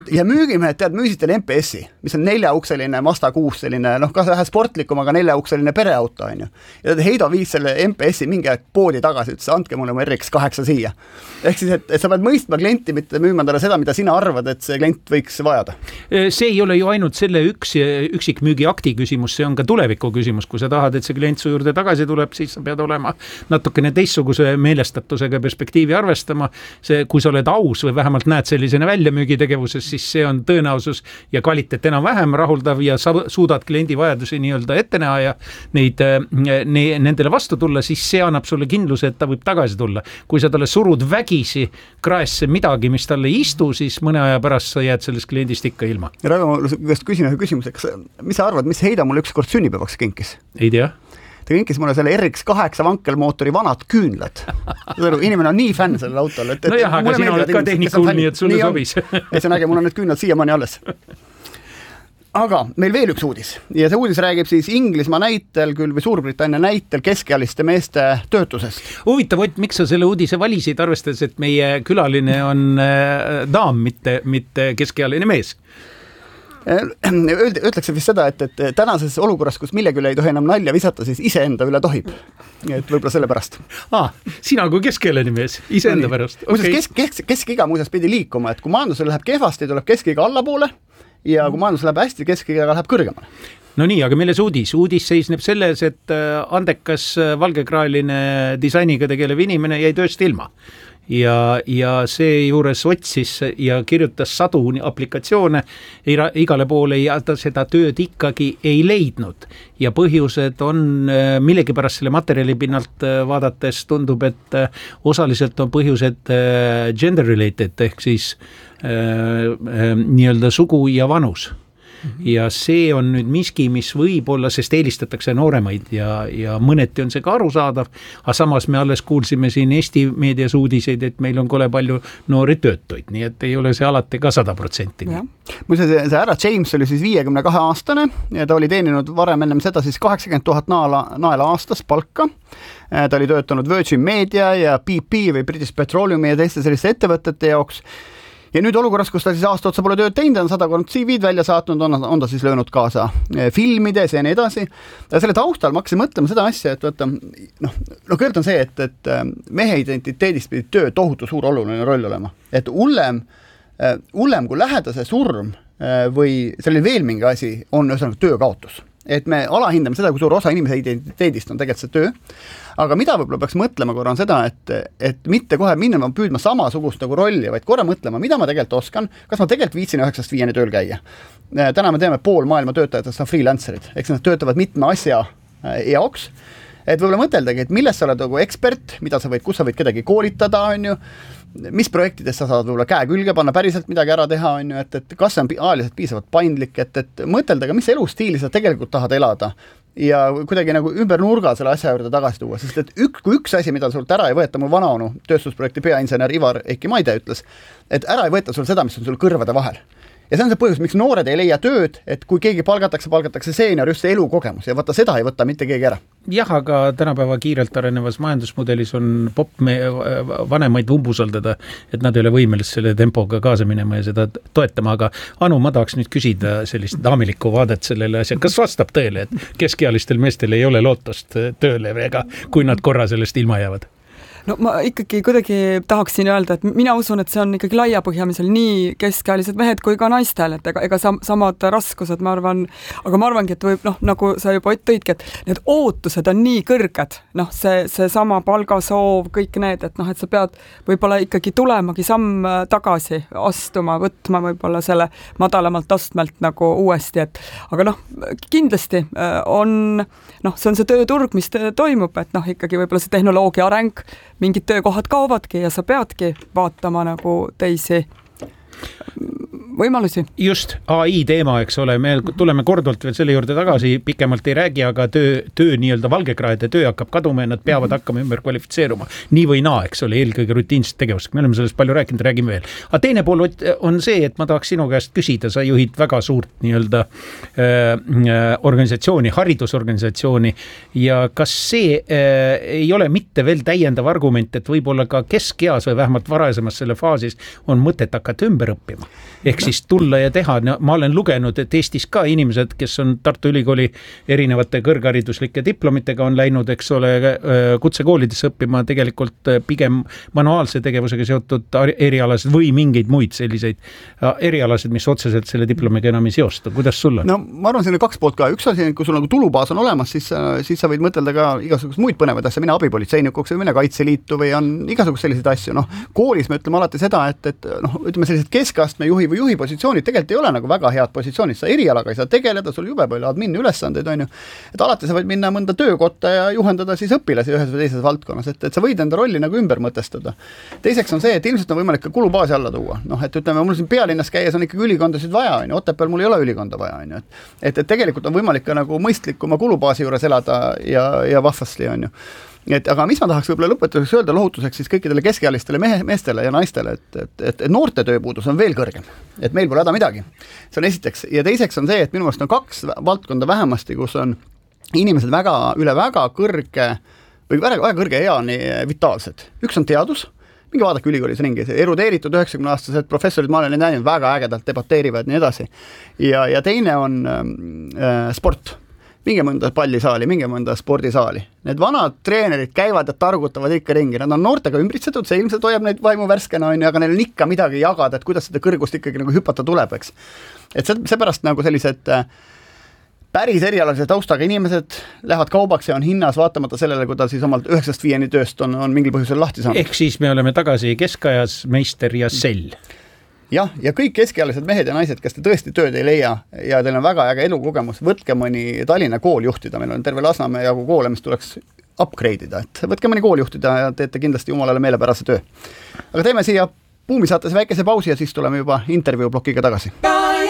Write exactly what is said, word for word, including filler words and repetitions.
ja müügimehed, tead, müüsid teile M P S-i, mis on neljaukseline Mazda kuus, selline, noh, ka vähe sportlikum, aga neljaukseline pereauto, on ju. Ja Heido viis selle M P S-i mingi aeg poodi tagasi, ütles, andke mulle mu R X kaheksa siia. Ehk siis, et, et sa pead mõistma klienti, mitte müüma talle seda, mida sina arvad, et see klient võiks vajada. See ei ole ju ainult selle üks, üksik müügiakti küsimus, see on ka tuleviku küsimus. Kui sa tahad, et see klient su juurde tagasi tuleb, siis sa pead olema natukene teistsuguse meelestatusega perspektiivi arvestama. See, kui sa oled aus või vähemalt näed sellisena välja müügitegevuses, siis see on tõenäosus ja kvaliteet enam vähem rahuldav ja sa suudad kliendi vajadusi nii-öelda ette näha ja neid, ne, nendele vastu tulla, siis see annab sulle kindluse, et ta võib tagasi tulla. Kui sa talle surud vägisi kraesse midagi, mis talle ei istu, siis mõne aja pärast sa jääd sellest kliendist ikka ilma. Ja Raivo, ma küsin ühe küsimuse, kas, mis sa arvad, mis Heido mulle ükskord sünnipäevaks kinkis? Ei tea. Ta kinkis mulle selle R X kaheksa vankelmootori vanad küünlad. Inimene on nii fänn sellel autol. Et, et, no jah, aga sina oled ka tehnikul, nii et sulle nii sobis. Et see on äge, mul on need küünlad siiamaani alles. Aga meil veel üks uudis. Ja see uudis räägib siis Inglismaa näitel küll või Suurbritannia näitel keskealiste meeste töötusest. Huvitav, Ott, miks sa selle uudise valisid, arvestades, et meie külaline on äh, daam, mitte, mitte keskealine mees? Ütlekse vist seda, et, et tänases olukorras, kus millegi üle ei tohi enam nalja visata, siis iseenda üle tohib. Et võib-olla selle pärast. Ah, sina kui keskealine mees, iseenda no, pärast. Okay. Kesk, kesk, keskiga muuseas pidi liikuma, et kui majandusel läheb kehvasti, tuleb keskiga allapoole ja kui majandus läheb hästi, keskiga läheb kõrgemale. No nii, aga milles uudis? Uudis seisneb selles, et andekas valgekraaline disainiga tegelev inimene jäi tööst ilma. Ja, ja see juures otsis ja kirjutas sadu aplikatsioone igale poole ja ta seda tööd ikkagi ei leidnud. Ja põhjused on millegipärast selle materjali pinnalt vaadates tundub, et osaliselt on põhjused gender related ehk siis äh, nii-öelda sugu ja vanus. Ja see on nüüd miski, mis võib olla, sest eelistatakse nooremaid ja, ja mõneti on see ka arusaadav, aga samas me alles kuulsime siin Eesti meedias uudiseid, et meil on kole palju noori töötuid, nii et ei ole see alati ka sada protsenti. Muide, see, see härra James oli siis viiekümne kahe aastane ja ta oli teeninud varem ennem seda siis kaheksakümmend tuhat naela, naela aastas palka. Ta oli töötanud Virgin Media ja B P või British Petroleumi ja teiste selliste ettevõtete jaoks. Ja nüüd olukorras, kus ta siis aasta otsa pole tööd teinud, on sada kord C V-d välja saatnud, on, on ta siis löönud kaasa filmides ja nii edasi. Ja selle taustal ma hakkasin mõtlema seda asja, et võtta, noh, no kõigepealt on see, et, et mehe identiteedist pidi töö tohutu suur oluline roll olema. Et hullem, hullem kui lähedase surm või selline veel mingi asi on ühesõnaga töökaotus. Et me alahindame seda, kui suur osa inimese identiteedist on tegelikult see töö. Aga mida võib-olla peaks mõtlema korra on seda, et, et mitte kohe minna püüdma samasugust nagu rolli, vaid korra mõtlema, mida ma tegelikult oskan, kas ma tegelikult viitsin üheksast viieni tööl käia. Täna me teame, pool maailma töötajatest on freelancerid, eks nad töötavad mitme asja jaoks. Et võib-olla mõteldagi, et milles sa oled nagu ekspert, mida sa võid, kus sa võid kedagi koolitada, on ju, mis projektides sa saad võib-olla käe külge panna, päriselt midagi ära teha, on ju, et, et kas see on ajaliselt piisavalt paindlik, et, et mõteldaga, mis elustiili sa tegelikult tahad elada ja kuidagi nagu ümber nurga selle asja juurde tagasi tuua, sest et ük, kui üks asi, mida sult ära ei võeta, mu vanaonu tööstusprojekti peainsener Ivar Eiki Maide ütles, et ära ei võeta sul seda, mis on sul kõrvade vahel. Ja see on see põhjus, miks noored ei leia tööd, et kui keegi palgatakse, palgatakse seenior, just see elukogemus ja vaata seda ei võta mitte keegi ära. Jah, aga tänapäeva kiirelt arenevas majandusmudelis on popp me vanemaid umbusaldada, et nad ei ole võimelised selle tempoga kaasa minema ja seda toetama, aga Anu, ma tahaks nüüd küsida sellist daamilikku vaadet sellele asja. Kas vastab tõele, et keskealistel meestel ei ole lootust tööle ega kui nad korra sellest ilma jäävad? No ma ikkagi kuidagi tahaksin öelda, et mina usun, et see on ikkagi laiapõhjamisel nii keskealised mehed kui ka naistel, et ega, ega sam, samad raskused, ma arvan, aga ma arvangi, et võib, noh, nagu sa juba tõidki, et need ootused on nii kõrged, noh, see, see sama palgasoov, kõik need, et noh, et sa pead võib-olla ikkagi tulemagi samm tagasi astuma, võtma võib-olla selle madalamalt astmelt nagu uuesti, et aga noh, kindlasti on, noh, see on see tööturg, mis toimub, et noh, ikkagi võib-olla see tehnoloogia areng, mingid töökohad kaovadki ja sa peadki vaatama nagu teisi võimalusi. Just, A I teema, eks ole, me tuleme korduvalt veel selle juurde tagasi, pikemalt ei räägi, aga töö, töö nii-öelda valgekraede töö hakkab kaduma ja nad peavad mm-hmm. hakkama ümber kvalifitseeruma. Nii või naa, eks ole, eelkõige rutiinset tegevust. Me oleme sellest palju rääkinud, räägime veel. Aga teine pool on see, et ma tahaks sinu käest küsida, sa juhid väga suurt nii-öelda äh, organisatsiooni, haridusorganisatsiooni ja kas see äh, ei ole mitte veel täiendav argument, et võib-olla ka keskeas või vähemalt varasemas selle faasis on mõtet hakata ümber õppima? Ehk siis Eestist tulla ja teha, no, ma olen lugenud, et Eestis ka inimesed, kes on Tartu Ülikooli erinevate kõrghariduslike diplomitega on läinud, eks ole, kutsekoolidesse õppima tegelikult pigem manuaalse tegevusega seotud erialased või mingeid muid selliseid erialased, mis otseselt selle diplomiga enam ei seosta. Kuidas sulle? No ma arvan, siin on kaks poolt ka. Üks asi, kui sul nagu tulubaas on olemas, siis, siis sa võid mõtelda ka igasugust muid põnevaid asja, mine abipolitseinikuks või mine Kaitseliitu või on igasugust selliseid asju. Noh, koolis me ütleme alati seda, et, et noh, ütleme sellised keskastme juhi või juhi positsioonid tegelikult ei ole nagu väga head positsioonid. Sa erialaga ei saa tegeleda, sul jube palju admin ülesandeid on ju. Et alati sa võid minna mõnda töökotta ja juhendada siis õpilasi ühes või teises valdkonnas, et, et sa võid enda rolli nagu ümber mõtestada. Teiseks on see, et ilmselt on võimalik ka kulubaasi alla tuua. Noh, et ütleme, mul siin pealinnas käies on ikkagi ülikondasid vaja, on ju. Otepääl mul ei ole ülikonda vaja, on ju. Et, et tegelikult on võimalik ka nagu mõistlikuma kulubaasi juures elada ja, ja vahvasti on ju. Et, aga mis ma tahaks võib-olla lõpetuseks öelda lohutuseks siis kõikidele keskealistele mehe, meestele ja naistele, et, et, et, et noorte tööpuudus on veel kõrgem, et meil pole häda midagi. See on esiteks. Ja teiseks on see, et minu meelest on kaks valdkonda vähemasti, kus on inimesed väga, üle väga kõrge või väga, väga kõrge eani vitaalsed. Üks on teadus, minge vaadake ülikoolis ringi, erudeeritud üheksakümne aastased professorid, ma olen näinud, väga ägedalt debateerivad ja nii edasi. Ja, ja teine on äh, sport. Minge mõnda pallisaali, minge mõnda spordisaali. Need vanad treenerid käivad ja targutavad ikka ringi. Nad on noortega ümbritsetud, see ilmselt hoiab neid vaimu värskena, on ju, aga neil on ikka midagi jagada, et kuidas seda kõrgust ikkagi nagu hüpata tuleb, eks. Et see, seepärast nagu sellised päris erialalise taustaga inimesed lähevad kaubaks ja on hinnas vaatamata sellele, kui ta siis omalt üheksast viieni tööst on, on mingil põhjusel lahti saanud. Ehk siis me oleme tagasi keskajas, meister ja sell. Jah, ja kõik keskealised mehed ja naised, kes te tõesti tööd ei leia ja teil on väga äge elukogemus, võtke mõni Tallinna kool juhtida, meil on terve Lasnamäe jagu koole, mis tuleks upgrade'ida, et võtke mõni kool juhtida ja teete kindlasti jumalale meelepärase töö. Aga teeme siia Buumi saates väikese pausi ja siis tuleme juba intervjuu plokiga tagasi.